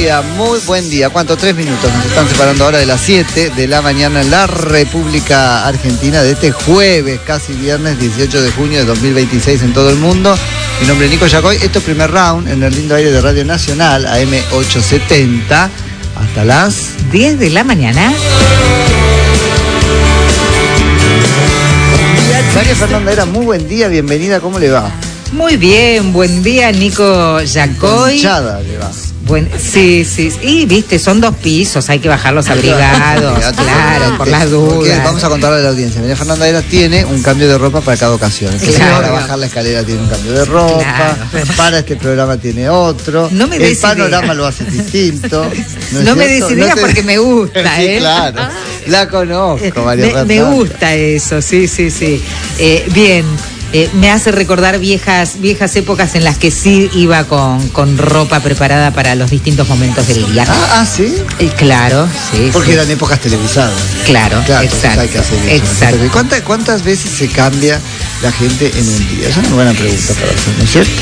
muy buen día. ¿Cuánto? 3 minutos. Nos están separando ahora de las 7 de la mañana en la República Argentina de este jueves, casi viernes 18 de junio de 2026 en todo el mundo. Mi nombre es Nico Yacoy. Esto es Primer Round en el lindo aire de Radio Nacional, AM 870, hasta las 10 de la mañana. María Fernanda Era, muy buen día, bienvenida, ¿cómo le va? Muy bien, buen día, Nico Yacoy. Hinchada le va. Sí. Y viste, son 2 pisos, hay que bajar los abrigados, claro, por las dudas. Vamos a contarle a la audiencia. María Fernanda Era tiene un cambio de ropa para cada ocasión. Entonces, claro. Para bajar la escalera tiene un cambio de ropa, claro. Para este programa tiene otro. No me el panorama lo hace distinto. No me des ideas porque me gusta, sí, claro. La conozco, María Fernanda. Me gusta eso, sí. Bien. Me hace recordar viejas épocas en las que sí iba con ropa preparada para los distintos momentos del día. ¿Sí? Claro, sí. Porque eran épocas televisadas. Claro, exacto. Hay que hacer eso. Exacto. ¿Cuántas veces se cambia la gente en un día? Es una buena pregunta para hacer, ¿no es cierto?